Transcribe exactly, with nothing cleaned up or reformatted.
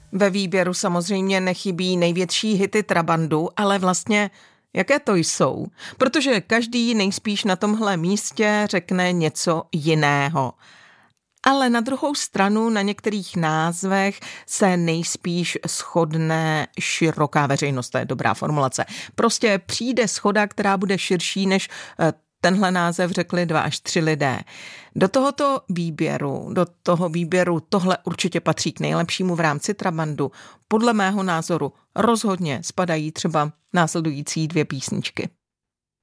Ve výběru samozřejmě nechybí největší hity Trabandu, ale vlastně jaké to jsou? Protože každý nejspíš na tomhle místě řekne něco jiného. Ale na druhou stranu na některých názvech se nejspíš shodne široká veřejnost, to je dobrá formulace. Prostě přijde shoda, která bude širší než tenhle název řekli dva až tři lidé. Do tohoto výběru, do toho výběru tohle určitě patří k nejlepšímu v rámci Trabandu. Podle mého názoru rozhodně spadají třeba následující dvě písničky.